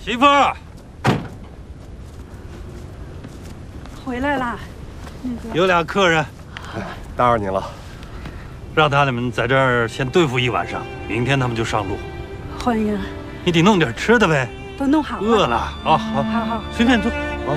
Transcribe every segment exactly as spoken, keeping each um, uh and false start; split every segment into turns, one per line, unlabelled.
媳妇，
回来啦。那个
有俩客人，
打扰您了。
让他们在这儿先对付一晚上，明天他们就上路。
欢迎，
你得弄点吃的呗。
都弄好了。
饿了啊，好，
好好，
随便坐。
好好。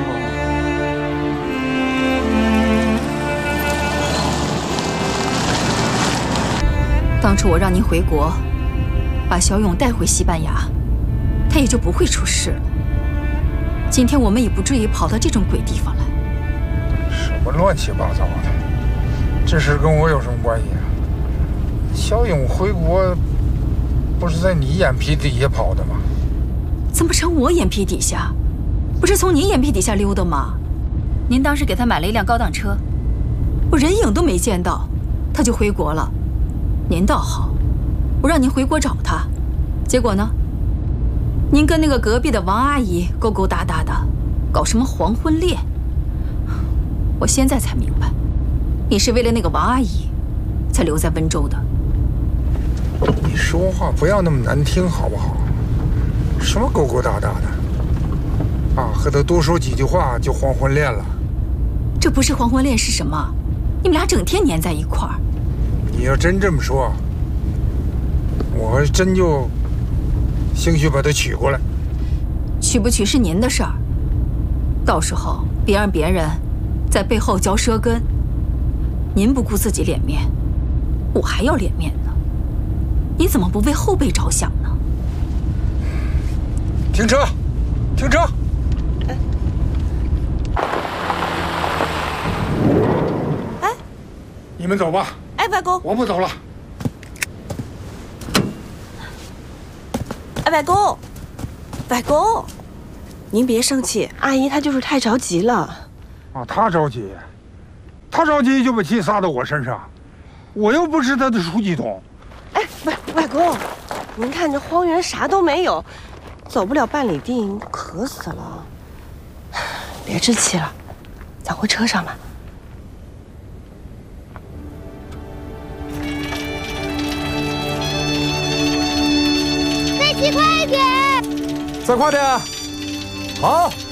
当初我让您回国，把小勇带回西班牙，他也就不会出事了。今天我们也不至于跑到这种鬼地方来。
什么乱七八糟的？这事跟我有什么关系啊？小勇回国不是在你眼皮底下跑的吗？
怎么成我眼皮底下？不是从您眼皮底下溜的吗？您当时给他买了一辆高档车，我人影都没见到，他就回国了。 您倒好，我让您回国找他，结果呢？您跟那个隔壁的王阿姨勾勾搭搭的，搞什么黄昏恋？我现在才明白，你是为了那个王阿姨，才留在温州的。
你说话不要那么难听好不好？什么勾勾搭搭的？啊，和他多说几句话就黄昏恋了？
这不是黄昏恋是什么？你们俩整天黏在一块儿。
你要真这么说，我还真就兴许把他娶过来。
娶不娶是您的事儿，到时候别让别人在背后嚼舌根。您不顾自己脸面，我还要脸面呢。你怎么不为后辈着想呢？
停车！停车！
哎，
你们走吧。
哎，外公，
我不走了。
哎，外公，外公，您别生气，阿姨她就是太着急了。
啊，她着急，她着急就把气撒到我身上，我又不是她的出气筒。
哎，外外公，您看这荒原啥都没有，走不了半里地，您渴死了。别置气了，咱回车上吧。
骑快一点，再快点，好。